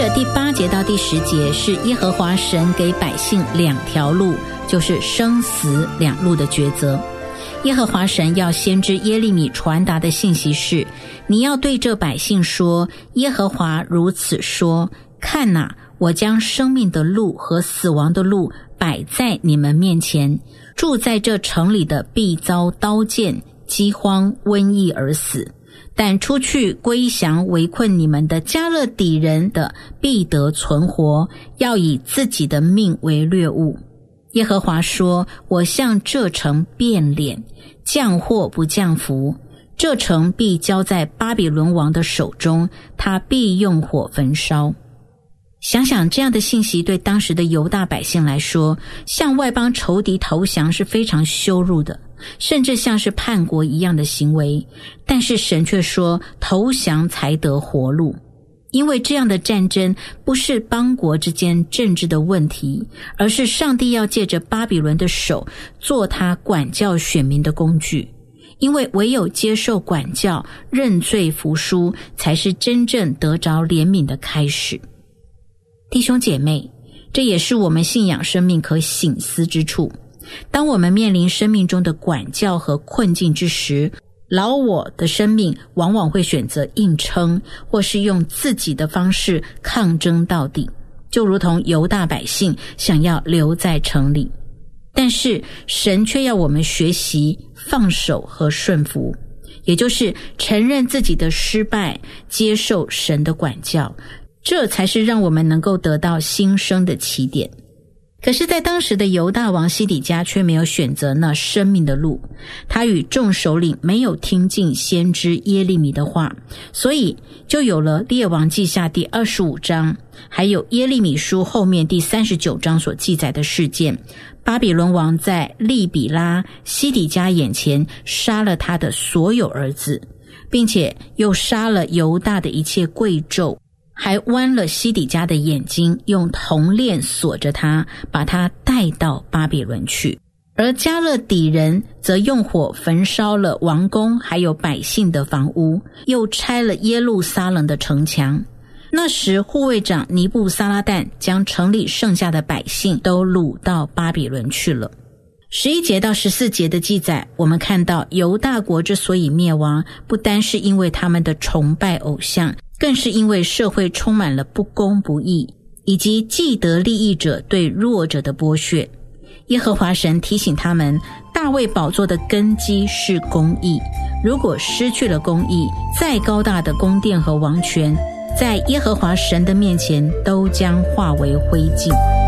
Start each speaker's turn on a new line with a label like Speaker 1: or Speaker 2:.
Speaker 1: 第8节到第10节是耶和华神给百姓2条路，就是生死2路的抉择。耶和华神要先知耶利米传达的信息是：你要对这百姓说，耶和华如此说，看哪，我将生命的路和死亡的路摆在你们面前，住在这城里的必遭刀剑、饥荒、瘟疫而死，但出去归降围困你们的加勒底人的必得存活，要以自己的命为掠物。耶和华说，我向这城变脸，降祸不降福，这城必交在巴比伦王的手中，他必用火焚烧。想想这样的信息对当时的犹大百姓来说，向外邦仇敌投降是非常羞辱的，甚至像是叛国一样的行为，但是神却说投降才得活路。因为这样的战争不是邦国之间政治的问题，而是上帝要借着巴比伦的手做他管教选民的工具。因为唯有接受管教、认罪服输，才是真正得着怜悯的开始。弟兄姐妹，这也是我们信仰生命可省思之处。当我们面临生命中的管教和困境之时，老我的生命往往会选择硬撑，或是用自己的方式抗争到底，就如同犹大百姓想要留在城里。但是神却要我们学习放手和顺服，也就是承认自己的失败，接受神的管教，这才是让我们能够得到新生的起点。可是在当时的犹大王西底家却没有选择那生命的路，他与众首领没有听进先知耶利米的话，所以就有了列王记下第25章，还有耶利米书后面第39章所记载的事件。巴比伦王在利比拉西底家眼前杀了他的所有儿子，并且又杀了犹大的一切贵胄，还剜了西底家的眼睛，用铜链锁着他，把他带到巴比伦去。而加勒底人则用火焚烧了王宫还有百姓的房屋，又拆了耶路撒冷的城墙。那时护卫长尼布撒拉旦将城里剩下的百姓都掳到巴比伦去了。11节到14节的记载，我们看到犹大国之所以灭亡，不单是因为他们的崇拜偶像，更是因为社会充满了不公不义，以及既得利益者对弱者的剥削。耶和华神提醒他们，大卫宝座的根基是公义，如果失去了公义，再高大的宫殿和王权，在耶和华神的面前都将化为灰烬。